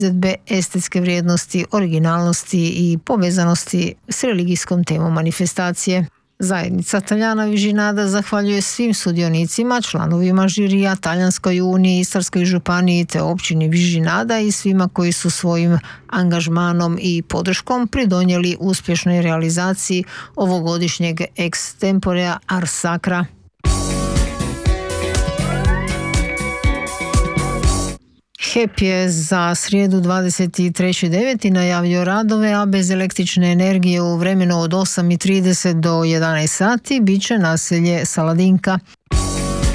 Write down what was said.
izvedbe estetske vrijednosti, originalnosti i povezanosti s religijskom temom manifestacije. Zajednica Taljana Vižinada zahvaljuje svim sudionicima, članovima žirija, Talijanskoj uniji, Istarskoj županiji te općini Vižinada i svima koji su svojim angažmanom i podrškom pridonijeli uspješnoj realizaciji ovogodišnjeg extemporea Ars Sacra. HEP je za srijedu 23.9. najavio radove, a bez električne energije u vremenu od 8:30 do 11 sati bit će naselje Saladinka.